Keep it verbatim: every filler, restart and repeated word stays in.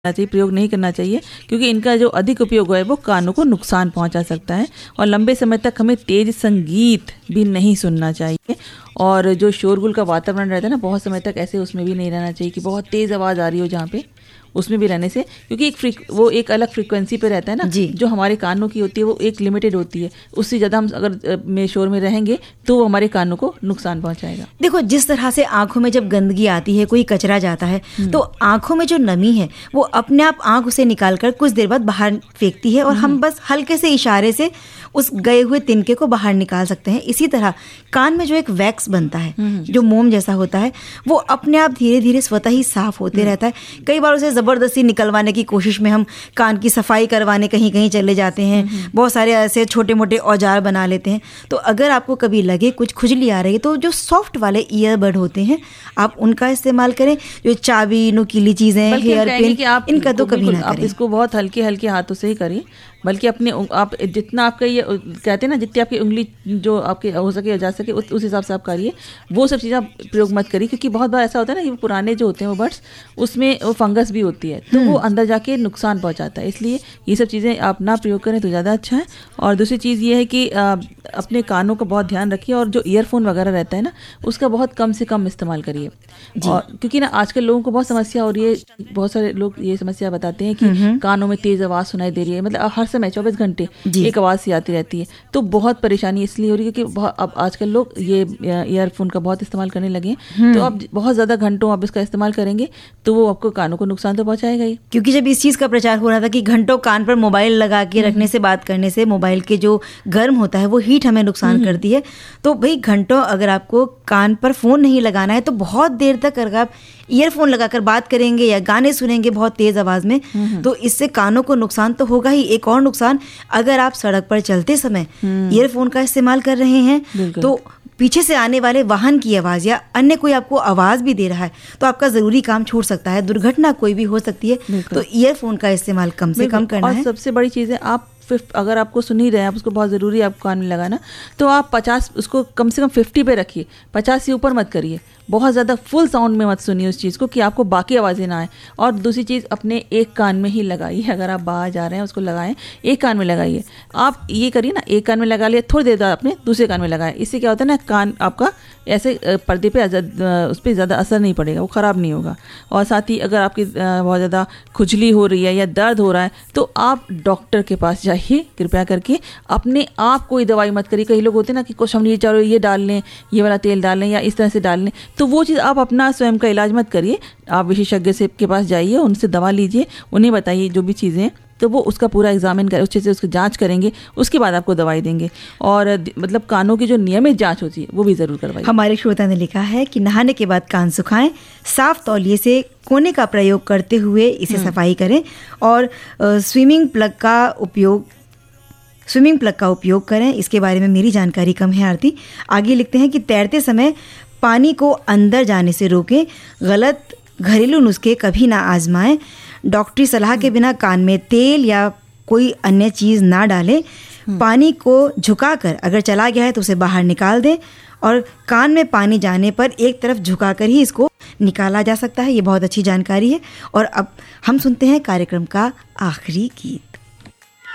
चाहिए, प्रयोग नहीं करना चाहिए, क्योंकि इनका जो अधिक उपयोग है वो कानों को नुकसान पहुंचा सकता है। और लंबे समय तक हमें तेज संगीत भी नहीं सुनना चाहिए। और जो शोरगुल का वातावरण रहता है ना, बहुत समय तक ऐसे उसमें भी नहीं रहना चाहिए कि बहुत तेज़ आवाज़ आ रही हो जहाँ पे, उसमें भी रहने से, क्योंकि एक फ्रीक वो एक अलग फ्रीक्वेंसी पे रहता है ना, जो हमारे कानों की होती है वो एक लिमिटेड होती है। उससे ज़्यादा हम अगर में शोर में रहेंगे तो वो हमारे कानों को नुकसान पहुंचाएगा। देखो, जिस तरह से आंखों में जब गंदगी आती है, कोई कचरा जाता है, तो आंखों में जो नमी है वो अपने आप आंख उसे निकाल कर कुछ देर बाद बाहर फेंकती है और हम बस हल्के से इशारे से उस गए हुए तिनके को बाहर निकाल सकते हैं। इसी तरह कान में जो एक वैक्स बनता है, जो मोम जैसा होता है, वो अपने आप धीरे धीरे स्वतः ही साफ होते रहता है। कई बार उसे ज़बरदस्ती निकलवाने की कोशिश में हम कान की सफाई करवाने कहीं कहीं चले जाते हैं, बहुत सारे ऐसे छोटे मोटे औजार बना लेते हैं। तो अगर आपको कभी लगे कुछ खुजली आ रही है तो जो सॉफ्ट वाले ईयरबड होते हैं आप उनका इस्तेमाल करें। जो चाबी, नुकीली चीज़ें, हेयर पिन, इनका तो कभी ना करें। इसको बहुत हल्के हल्के हाथों से ही करिए, बल्कि अपने आप जितना आपका ये कहते हैं ना, जितनी आपकी उंगली जो आपके हो सके जा सके उस, उस हिसाब से आप करिए। वो सब चीज़ें आप प्रयोग मत करिए, क्योंकि बहुत बार ऐसा होता है ना कि वो पुराने जो होते हैं वो बड्स, उसमें वो फंगस भी होती है, तो वो अंदर जाके नुकसान पहुंचाता है। इसलिए ये सब चीज़ें आप ना प्रयोग करें तो ज़्यादा अच्छा है। और दूसरी चीज़ ये है कि आ, अपने कानों का बहुत ध्यान रखिए, और जो ईयरफोन वगैरह रहता है ना उसका बहुत कम से कम इस्तेमाल करिए। और क्योंकि ना आजकल लोगों को बहुत समस्या हो रही है, बहुत सारे लोग ये समस्या बताते हैं कि कानों में तेज़ आवाज़ सुनाई दे रही है, मतलब हर समय चौबीस घंटे एक आवाज़ सी आती रहती है। तो बहुत परेशानी इसलिए हो रही है क्योंकि अब आजकल लोग ये ईयरफोन का बहुत इस्तेमाल करने लगे हैं। तो अब बहुत ज़्यादा घंटों आप इसका इस्तेमाल करेंगे तो वो आपको कानों को नुकसान तो पहुंचाएगा ही। क्योंकि जब इस चीज़ का प्रचार हो रहा था कि घंटों कान पर मोबाइल लगा के रखने से, बात करने से मोबाइल के जो गर्म होता है वो हीट हमें नुकसान करती है, तो भाई घंटों अगर आपको कान पर फ़ोन नहीं लगाना है तो बहुत देर तक अगर आप ईयरफोन लगाकर बात करेंगे या गाने सुनेंगे बहुत तेज़ आवाज़ में, तो इससे कानों को नुकसान तो होगा ही। एक और नुकसान, अगर आप सड़क पर चलते समय ईयरफोन का इस्तेमाल कर रहे हैं तो पीछे से आने वाले वाहन की आवाज़ या अन्य कोई आपको आवाज़ भी दे रहा है तो आपका ज़रूरी काम छूट सकता है, दुर्घटना कोई भी हो सकती है। तो ईयरफोन का इस्तेमाल कम से कम करना है। और सबसे बड़ी चीज़ है, आप अगर आपको सुन ही रहे हैं, आप उसको बहुत ज़रूरी है आपको कान में लगाना, तो आप पचास उसको कम से कम फिफ्टी पे रखिए, पचास से ऊपर मत करिए। बहुत ज़्यादा फुल साउंड में मत सुनिए उस चीज़ को कि आपको बाकी आवाज़ें ना आए। और दूसरी चीज़, अपने एक कान में ही लगाइए। अगर आप बाहर जा रहे हैं उसको लगाएं, एक कान में लगाइए। आप ये करिए ना, एक कान में लगा लिया, थोड़ी देर बाद अपने दूसरे कान में लगाएं। इससे क्या होता है ना, कान आपका ऐसे पर्दे पे उस पर ज़्यादा असर नहीं पड़ेगा, वो ख़राब नहीं होगा। और साथ ही अगर आपकी बहुत ज़्यादा खुजली हो रही है या दर्द हो रहा है तो आप डॉक्टर के पास जाइए कृपया करके। अपने आप कोई दवाई मत करिए। कई लोग होते हैं ना कि कुछ हम ये चाहो ये डाल लें, ये वाला तेल डाल लें या इस तरह से डाल लें, तो वो चीज़ आप अपना स्वयं का इलाज मत करिए। आप विशेषज्ञ से के पास जाइए, उनसे दवा लीजिए, उन्हें बताइए जो भी चीज़ें, तो वो उसका पूरा एग्जामिन करें, अच्छे से उसकी जांच करेंगे, उसके बाद आपको दवाई देंगे। और मतलब कानों की जो नियमित जांच होती है वो भी ज़रूर करवाइए। हमारे श्रोता ने लिखा है कि नहाने के बाद कान सुखाएं, साफ तौलिए से कोने का प्रयोग करते हुए इसे सफाई करें, और स्विमिंग प्लग का उपयोग स्विमिंग प्लग का उपयोग करें। इसके बारे में मेरी जानकारी कम है आरती। आगे लिखते हैं कि तैरते समय पानी को अंदर जाने से रोकें, गलत घरेलू नुस्खे कभी ना आजमाएं, डॉक्टरी सलाह के बिना कान में तेल या कोई अन्य चीज़ ना डालें, पानी को झुकाकर अगर चला गया है तो उसे बाहर निकाल दें, और कान में पानी जाने पर एक तरफ झुकाकर ही इसको निकाला जा सकता है। ये बहुत अच्छी जानकारी है। और अब हम सुनते हैं कार्यक्रम का आखिरी गीत।